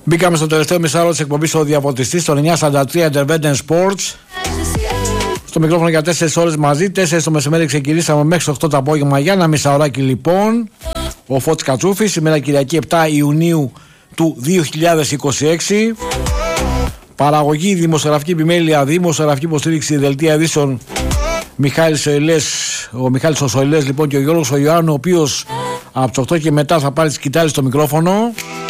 Μπήκαμε στο τελευταίο μισάωρο της εκπομπής ο Διαφωτιστής, στο 943 Intervention Sports. Στο μικρόφωνο για 4 ώρες μαζί, 4 το μεσημέρι ξεκινήσαμε μέχρι τις 8 το απόγευμα για ένα μισάωράκι λοιπόν. Ο Φώτης Κατσούφης, σήμερα Κυριακή 7 Ιουνίου του 2026. Παραγωγή, δημοσιογραφική επιμέλεια, δημοσιογραφική υποστήριξη, δελτία ειδήσεων Μιχάλης Σοηλές, ο Μιχάλης ο Σοηλές λοιπόν και ο Γιώργος ο Ιωάννου, ο οποίος από τις 8 και μετά θα πάρει τις κοιτάλεις στο μικρόφωνο.